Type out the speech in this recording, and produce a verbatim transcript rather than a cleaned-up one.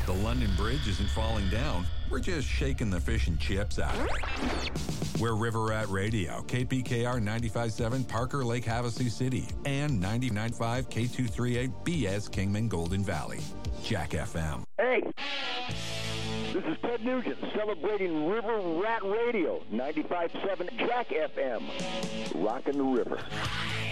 The London Bridge isn't falling down. We're just shaking the fish and chips out of it. We're River Rat Radio, K P K R ninety-five point seven, Parker Lake, Havasu City, and ninety-nine point five, K two thirty-eight, B S, Kingman, Golden Valley. Jack F M. Hey, this is Ted Nugent celebrating River Rat Radio, ninety-five point seven Jack F M. Rockin' the river.